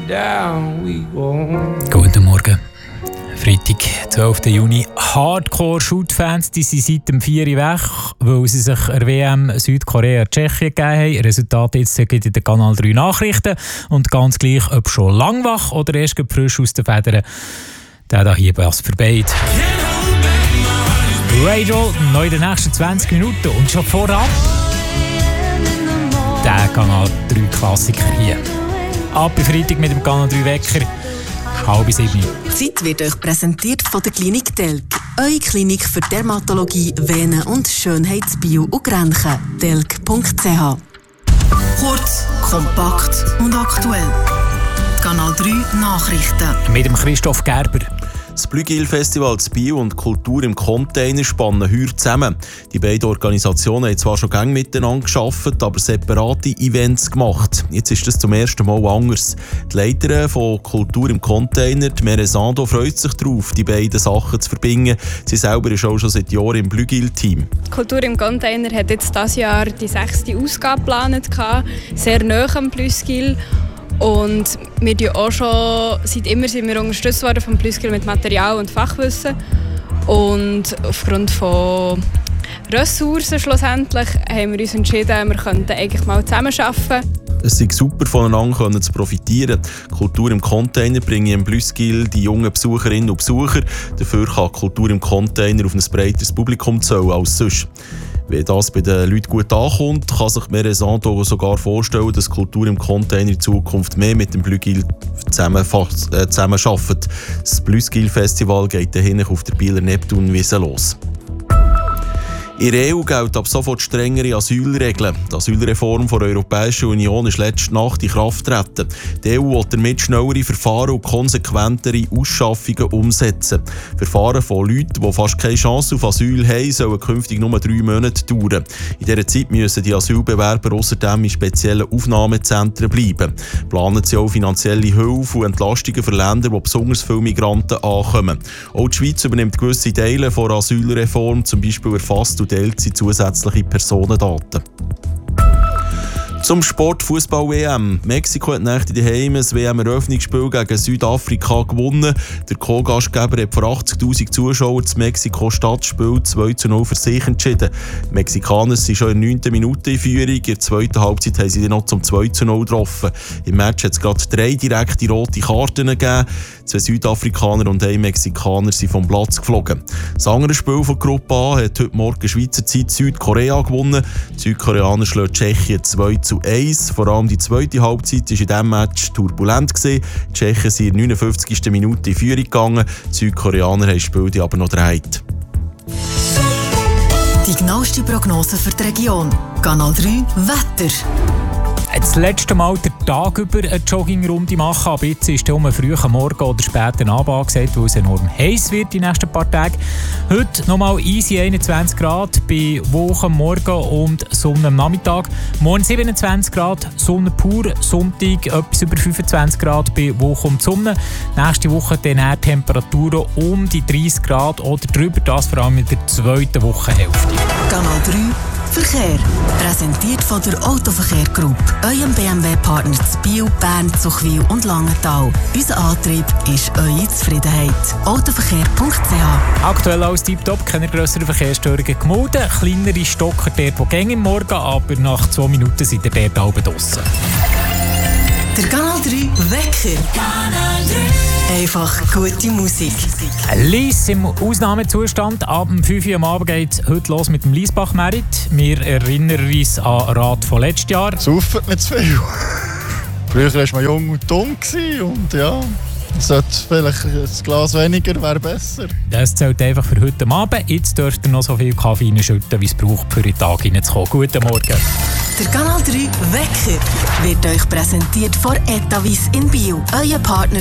down we go. Guten Morgen. Freitag, 12. Juni. Hardcore-Shoot-Fans die sind seit dem 4 Uhr weg, weil sie sich der WM Südkorea-Tschechien gegeben haben. Resultat jetzt gibt in den Kanal 3 Nachrichten. Und ganz gleich, ob schon lang wach oder erst frisch aus den Federn, der da hier was verbeiht. Radio neu in den nächsten 20 Minuten und schon vorab der Kanal 3 Klassiker hier. Ab bei Freitag mit dem Kanal 3 Wecker. 6:30. Die Zeit wird euch präsentiert von der Klinik Delk. Eure Klinik für Dermatologie, Venen- und Schönheitsbio und Grenchen. delk.ch. Kurz, kompakt und aktuell. Kanal 3 Nachrichten. Mit dem Christoph Gerber. Das Blügil-Festival in Biel und Kultur im Container spannen heuer zusammen. Die beiden Organisationen haben zwar schon lange miteinander gearbeitet, aber separate Events gemacht. Jetzt ist das zum ersten Mal anders. Die Leiterin von Kultur im Container, Mere Sando, freut sich darauf, die beiden Sachen zu verbinden. Sie selber ist auch schon seit Jahren im Blügil-Team. Kultur im Container hat jetzt dieses Jahr die 6. Ausgabe geplant, sehr nahe am Blügil. Und wir sind auch schon seit immer unterstützt worden vom Blügil mit Material und Fachwissen. Und aufgrund von Ressourcen schlussendlich haben wir uns entschieden, wir könnten eigentlich mal zusammenarbeiten. Es ist super, voneinander zu profitieren. Kultur im Container bringt im Blügil die jungen Besucherinnen und Besucher. Dafür kann Kultur im Container auf ein breiteres Publikum zählen als sonst. Wenn das bei den Leuten gut ankommt, kann sich Mere Sando sogar vorstellen, dass Kultur im Container in Zukunft mehr mit dem Blügil zusammenarbeitet. Das Blügil-Festival geht dahin auf der Bieler Neptunwiese los. In der EU gelten ab sofort strengere Asylregeln. Die Asylreform der Europäischen Union ist letzte Nacht in Kraft getreten. Die EU will damit schnellere Verfahren und konsequentere Ausschaffungen umsetzen. Verfahren von Leuten, die fast keine Chance auf Asyl haben, sollen künftig nur 3 Monate dauern. In dieser Zeit müssen die Asylbewerber außerdem in speziellen Aufnahmezentren bleiben. Planen sie auch finanzielle Hilfe und Entlastungen für Länder, wo besonders viele Migranten ankommen. Auch die Schweiz übernimmt gewisse Teile der Asylreform, zum Beispiel erfasst und teilt sie zusätzliche Personendaten. Zum Sport Fußball-WM. Mexiko hat nach den Heim das WM-Eröffnungsspiel gegen Südafrika gewonnen. Der Co-Gastgeber hat vor 80'000 Zuschauern das Mexiko-Stadtspiel 2:0 für sich entschieden. Die Mexikaner sind schon in der 9. Minute in Führung. In der zweiten Halbzeit haben sie dann noch zum 2:0 getroffen. Im Match hat es gerade 3 direkte rote Karten gegeben. 2 Südafrikaner und 1 Mexikaner sind vom Platz geflogen. Das andere Spiel von Gruppe A hat heute Morgen Schweizer Zeit Südkorea gewonnen. Die Südkoreaner schlagen Tschechien 2:1. Vor allem die zweite Halbzeit war in diesem Match turbulent gewesen. Die Tschechen sind in der 59. Minute in Führung gegangen. Die Südkoreaner haben das Spiel aber noch gedreht. Die genaueste Prognose für die Region. Kanal 3 Wetter. Das letzte Mal den Tag über eine Joggingrunde machen, aber jetzt ist es früh am Morgen oder späten Abend angesagt, weil es enorm heiß wird die nächsten paar Tage. Heute nochmal easy 21 Grad bei Woche am Morgen und Sonne am Nachmittag. Morgen 27 Grad, Sonne pur, Sonntag etwas über 25 Grad bei Woche und Sonne. Nächste Woche dann Temperaturen um die 30 Grad oder drüber, das vor allem in der zweiten Wochenhälfte. Kanal 3 Verkehr. Präsentiert von der Autoverkehr Group. Eurem BMW-Partner zu Biel, Bern, Zuchwil und Langenthal. Unser Antrieb ist eure Zufriedenheit. Autoverkehr.ch. Aktuell alles tiptop, keine grösseren Verkehrsstörungen gemeldet. Kleinere Stocker dort, wo gehen im Morgen, aber nach 2 Minuten sind ihr dort oben draussen. Der Kanal 3 Wecker. Kanal 3. Einfach gute Musik. Lies im Ausnahmezustand. Ab dem 5 Uhr am Abend geht es heute los mit dem Liesbach-Merit. Wir erinnern uns an Rat von letztes Jahr. Saufen nicht zu viel. Früher war man jung und dumm und ja, sollte vielleicht ein Glas weniger, wäre besser. Das zählt einfach für heute Abend. Jetzt dürft ihr noch so viel Kaffee reinschütten, wie es braucht, für den Tag reinzukommen. Guten Morgen. Der Kanal 3 Wecker wird euch präsentiert von Etavis in Biel. Euer Partner